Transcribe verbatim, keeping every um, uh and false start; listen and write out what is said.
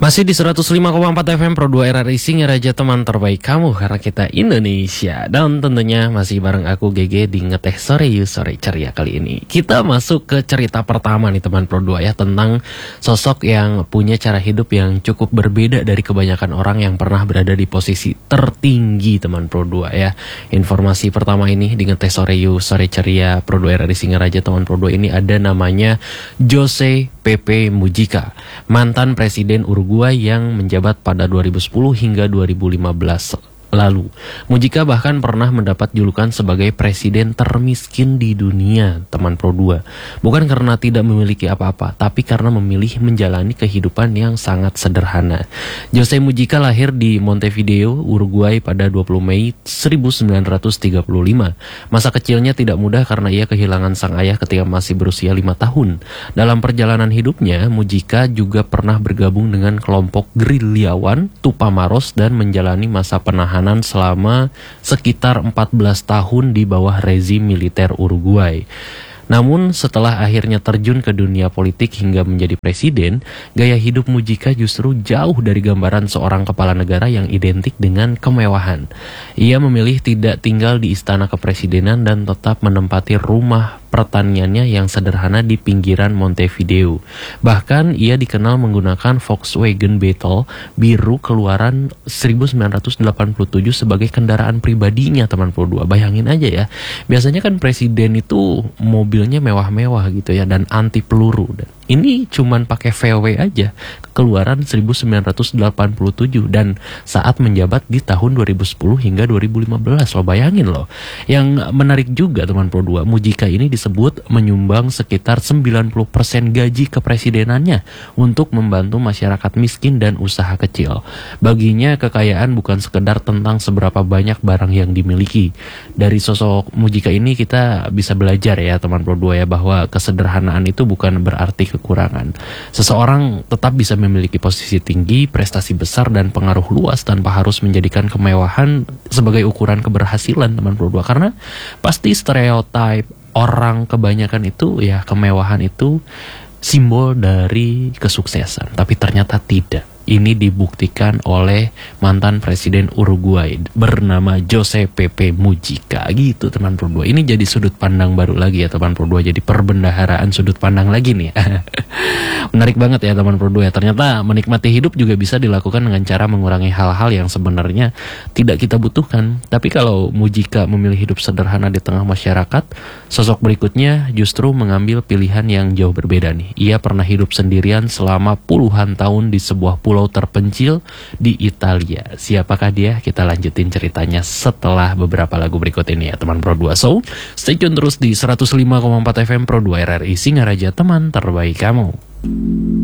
Masih di seratus lima koma empat F M Pro dua R R I Singaraja, teman terbaik kamu karena kita Indonesia. Dan tentunya masih bareng aku G G di Ngeteh Sore Yuk Sore Ceria kali ini. Kita masuk ke cerita pertama nih teman Pro dua ya, tentang sosok yang punya cara hidup yang cukup berbeda dari kebanyakan orang yang pernah berada di posisi tertinggi teman Pro dua ya. Informasi pertama ini di Ngeteh Sore Yuk Sore Ceria Pro dua R R I Singaraja teman Pro dua ini ada namanya Jose Pepe Mujica, mantan presiden Uruguay yang menjabat pada dua ribu sepuluh hingga dua ribu lima belas lalu. Mujica bahkan pernah mendapat julukan sebagai presiden termiskin di dunia, teman Pro dua. Bukan karena tidak memiliki apa-apa, tapi karena memilih menjalani kehidupan yang sangat sederhana. Jose Mujica lahir di Montevideo, Uruguay pada dua puluh Mei seribu sembilan ratus tiga puluh lima. Masa kecilnya tidak mudah karena ia kehilangan sang ayah ketika masih berusia lima tahun. Dalam perjalanan hidupnya, Mujica juga pernah bergabung dengan kelompok gerilyawan Tupamaros dan menjalani masa penahanan selama sekitar empat belas tahun di bawah rezim militer Uruguay. Namun setelah akhirnya terjun ke dunia politik hingga menjadi presiden, gaya hidup Mujica justru jauh dari gambaran seorang kepala negara yang identik dengan kemewahan. Ia memilih tidak tinggal di istana kepresidenan dan tetap menempati rumah pertaniannya yang sederhana di pinggiran Montevideo. Bahkan ia dikenal menggunakan Volkswagen Beetle biru keluaran seribu sembilan ratus delapan puluh tujuh sebagai kendaraan pribadinya teman Pro dua. Bayangin aja ya, biasanya kan presiden itu mobilnya mewah-mewah gitu ya dan anti peluru. Ini cuman pakai V W aja, keluaran seribu sembilan ratus delapan puluh tujuh dan saat menjabat di tahun dua ribu sepuluh hingga dua ribu lima belas. Lo bayangin loh. Yang menarik juga teman Pro dua, Mujica ini disebut menyumbang sekitar sembilan puluh persen gaji kepresidenannya untuk membantu masyarakat miskin dan usaha kecil. Baginya kekayaan bukan sekedar tentang seberapa banyak barang yang dimiliki. Dari sosok Mujica ini kita bisa belajar ya teman Pro dua ya, bahwa kesederhanaan itu bukan berarti kekurangan. Seseorang tetap bisa memiliki posisi tinggi, prestasi besar, dan pengaruh luas tanpa harus menjadikan kemewahan sebagai ukuran keberhasilan teman Pro dua. Karena pasti stereotip orang kebanyakan itu ya, kemewahan itu simbol dari kesuksesan. Tapi ternyata tidak. Ini dibuktikan oleh mantan presiden Uruguay bernama Jose Pepe Mujica gitu teman Pro dua. Ini jadi sudut pandang baru lagi ya teman Pro dua. Jadi perbendaharaan sudut pandang lagi nih. Menarik banget ya teman Pro dua ya. Ternyata menikmati hidup juga bisa dilakukan dengan cara mengurangi hal-hal yang sebenarnya tidak kita butuhkan. Tapi kalau Mujica memilih hidup sederhana di tengah masyarakat, sosok berikutnya justru mengambil pilihan yang jauh berbeda nih. Ia pernah hidup sendirian selama puluhan tahun di sebuah pulau terpencil di Italia. Siapakah dia? Kita lanjutin ceritanya setelah beberapa lagu berikut ini ya teman Pro dua. So, stay tune terus di seratus lima koma empat F M Pro dua R R I Singaraja, teman terbaik kamu.